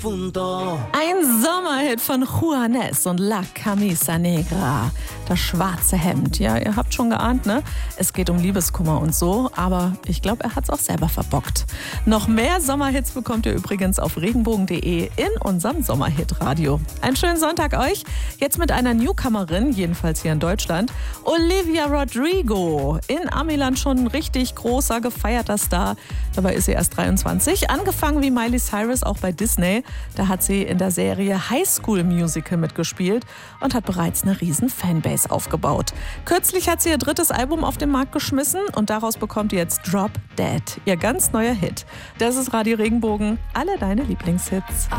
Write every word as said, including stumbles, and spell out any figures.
Ein Sommerhit von Juanes und La Camisa Negra. Das schwarze Hemd. Ja, ihr habt schon geahnt, ne? Es geht um Liebeskummer und so, aber ich glaube, er hat's auch selber verbockt. Noch mehr Sommerhits bekommt ihr übrigens auf regenbogen punkt de in unserem Sommerhit-Radio. Einen schönen Sonntag euch. Jetzt mit einer Newcomerin, jedenfalls hier in Deutschland. Olivia Rodrigo. In Amiland schon ein richtig großer, gefeierter Star. Dabei ist sie erst dreiundzwanzig. Angefangen wie Miley Cyrus auch bei Disney. Da hat sie in der Serie High School Musical mitgespielt und hat bereits eine riesen Fanbase aufgebaut. Kürzlich hat sie ihr drittes Album auf den Markt geschmissen und daraus bekommt ihr jetzt Drop Dead, ihr ganz neuer Hit. Das ist Radio Regenbogen, alle deine Lieblingshits.